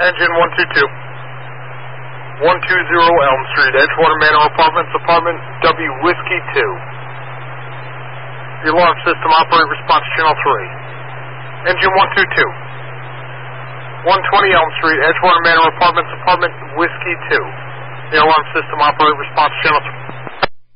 Engine 122. 120 Elm Street, Edgewater Manor Apartments, Apartment W Whiskey 2. The alarm system operate response channel 3. Engine 122. 120 Elm Street, Edgewater Manor Apartments, Apartment Whiskey 2. The alarm system operate response channel 3.